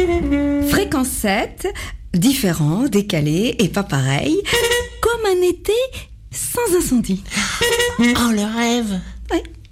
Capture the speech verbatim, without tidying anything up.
Fréquence sept, différent, décalé et pas pareil, comme un été sans incendie. Oh, le rêve. Ouais.